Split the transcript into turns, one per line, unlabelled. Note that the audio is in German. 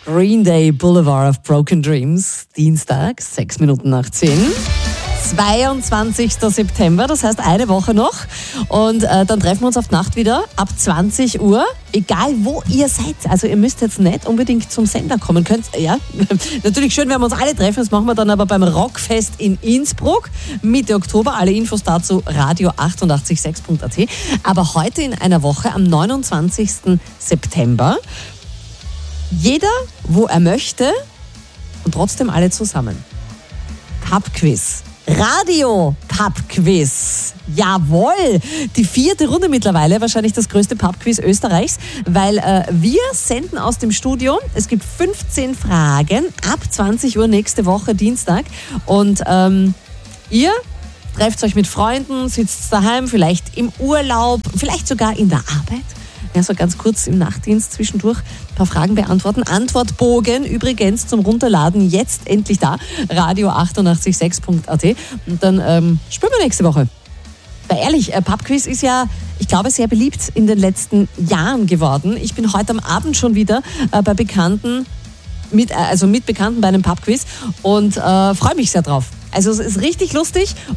Green Day Boulevard of Broken Dreams, Dienstag, 6 Minuten nach 10. 22. September, das heißt eine Woche noch. Und dann treffen wir uns auf die Nacht wieder ab 20 Uhr. Egal wo ihr seid. Also ihr müsst jetzt nicht unbedingt zum Sender kommen. Natürlich schön, wenn wir uns alle treffen. Das machen wir dann aber beim Rockfest in Innsbruck. Mitte Oktober. Alle Infos dazu radio886.at. Aber heute in einer Woche, am 29. September, jeder, wo er möchte und trotzdem alle zusammen. Pub-Quiz. Radio-Pub-Quiz. Jawohl! Die 4. Runde mittlerweile, wahrscheinlich das größte Pub-Quiz Österreichs, weil wir senden aus dem Studio. Es gibt 15 Fragen ab 20 Uhr nächste Woche, Dienstag. Und ihr trefft euch mit Freunden, sitzt daheim, vielleicht im Urlaub, vielleicht sogar in der Arbeit. Ja, so ganz kurz im Nachtdienst zwischendurch ein paar Fragen beantworten. Antwortbogen übrigens zum Runterladen jetzt endlich da. radio886.at. Und dann spielen wir nächste Woche. Weil ehrlich, Pubquiz ist ja, ich glaube, sehr beliebt in den letzten Jahren geworden. Ich bin heute am Abend schon wieder bei Bekannten, mit Bekannten bei einem Pubquiz und freue mich sehr drauf. Also es ist richtig lustig.